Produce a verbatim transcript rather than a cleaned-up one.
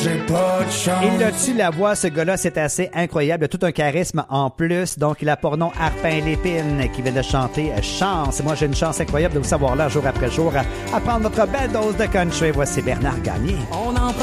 J'ai pas de chance. Il a-tu la voix, ce gars-là, c'est assez incroyable. Tout un charisme en plus. Donc, il a pour nom Arpin Lépine qui vient de chanter Chance. Moi, j'ai une chance incroyable de vous savoir là, jour après jour, à prendre votre belle dose de country. Voici Bernard Gagné. On en